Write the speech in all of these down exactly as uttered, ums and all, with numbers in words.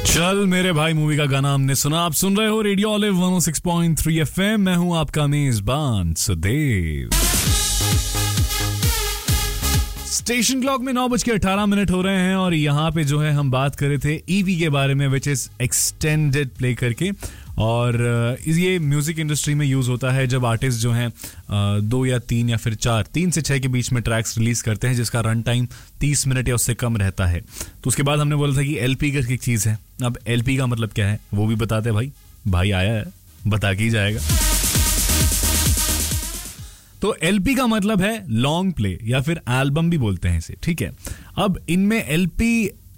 चल मेरे भाई मूवी का गाना हमने सुना. आप सुन रहे हो रेडियो ऑलिव वन ओ सिक्स पॉइंट थ्री एफएम. मैं हूं आपका मेजबान सुदेव. स्टेशन क्लॉक में नौ बज के अठारह मिनट हो रहे हैं और यहाँ पे जो है हम बात कर रहे थे ईवी के बारे में, विच इज एक्सटेंडेड प्ले करके. और ये म्यूजिक इंडस्ट्री में यूज होता है जब आर्टिस्ट जो हैं दो या तीन या फिर चार तीन से छह के बीच में ट्रैक्स रिलीज करते हैं जिसका रन टाइम तीस मिनट या उससे कम रहता है. तो उसके बाद हमने बोला था कि एलपी करके एक चीज है. अब एलपी का मतलब क्या है वो भी बताते भाई. भाई आया है बता के ही जाएगा. तो एलपी का मतलब है लॉन्ग प्ले या फिर एल्बम भी बोलते हैं इसे. ठीक है. अब इनमें एलपी,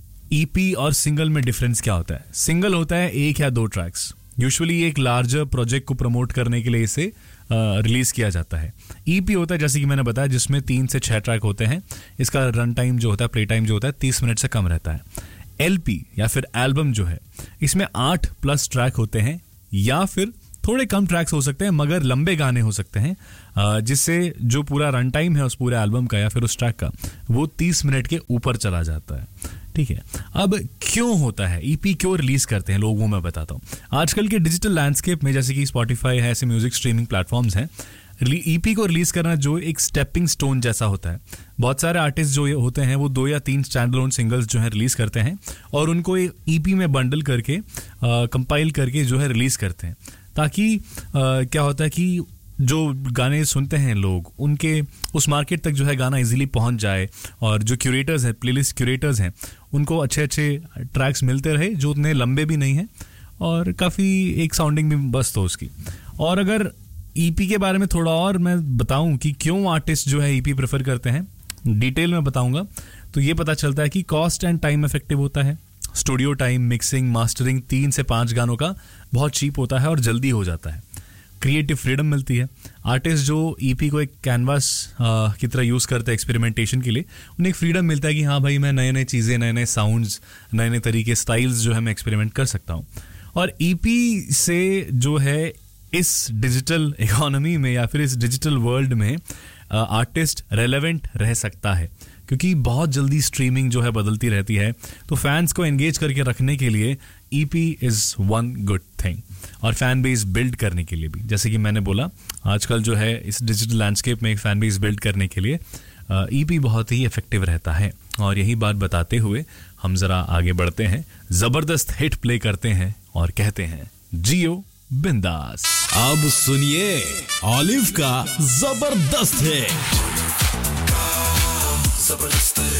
ईपी और सिंगल में डिफरेंस क्या होता है? सिंगल होता है एक या दो ट्रैक्स. यूजुअली एक लार्जर प्रोजेक्ट को प्रमोट करने के लिए इसे रिलीज किया जाता है. ईपी होता है जैसे कि मैंने बताया जिसमें तीन से छह ट्रैक होते हैं. इसका रन टाइम जो होता है, प्ले टाइम जो होता है तीस मिनट से कम रहता है. एलपी या फिर एल्बम जो है इसमें आठ प्लस ट्रैक होते हैं या फिर थोड़े कम ट्रैक्स हो सकते हैं मगर लंबे गाने हो सकते हैं, जिससे जो पूरा रन टाइम है उस पूरे एल्बम का या फिर उस ट्रैक का वो तीस मिनट के ऊपर चला जाता है. ठीक है. अब क्यों होता है, ईपी क्यों रिलीज करते हैं लोग, वो मैं बताता हूँ. आजकल के डिजिटल लैंडस्केप में जैसे कि स्पॉटिफाई है, ऐसे म्यूजिक स्ट्रीमिंग प्लेटफॉर्म्स हैं, ईपी को रिलीज करना जो एक स्टेपिंग स्टोन जैसा होता है. बहुत सारे आर्टिस्ट जो होते हैं वो दो या तीन स्टैंडअलोन सिंगल्स जो है रिलीज करते हैं और उनको एक ईपी में बंडल करके कंपाइल करके जो है रिलीज करते हैं, ताकि आ, क्या होता है कि जो गाने सुनते हैं लोग उनके उस मार्केट तक जो है गाना इजीली पहुंच जाए और जो क्यूरेटर्स हैं, प्लेलिस्ट क्यूरेटर्स हैं, उनको अच्छे अच्छे ट्रैक्स मिलते रहे जो उतने लंबे भी नहीं हैं और काफ़ी एक साउंडिंग भी बस तो उसकी. और अगर ईपी के बारे में थोड़ा और मैं बताऊं कि क्यों आर्टिस्ट जो है ईपी प्रेफर करते हैं, डिटेल में बताऊंगा, तो ये पता चलता है कि कॉस्ट एंड टाइम इफेक्टिव होता है. स्टूडियो टाइम, मिक्सिंग, मास्टरिंग तीन से पाँच गानों का बहुत चीप होता है और जल्दी हो जाता है. क्रिएटिव फ्रीडम मिलती है. आर्टिस्ट जो ईपी को एक कैनवास की तरह यूज़ करते हैं एक्सपेरिमेंटेशन के लिए, उन्हें एक फ्रीडम मिलता है कि हाँ भाई मैं नए नए चीज़ें, नए नए साउंड्स, नए नए तरीके, स्टाइल्स जो है मैं एक्सपेरिमेंट कर सकता हूँ. और ईपी से जो है इस डिजिटल इकोनॉमी में या फिर इस डिजिटल वर्ल्ड में आर्टिस्ट रेलेवेंट रह सकता है क्योंकि बहुत जल्दी स्ट्रीमिंग जो है बदलती रहती है. तो फैंस को एंगेज करके रखने के लिए EP is one good thing. और फैन बेस बिल्ड करने के लिए भी, जैसे कि मैंने बोला, आजकल जो है इस डिजिटल लैंडस्केप में एक फैन बेस बिल्ड करने के लिए ईपी बहुत ही इफेक्टिव रहता है. और यही बात बताते हुए हम ज़रा आगे बढ़ते हैं, ज़बरदस्त हिट प्ले करते हैं और कहते हैं जियो बिंदास. अब सुनिए ऑलिव का जबरदस्त हिट. जबरदस्त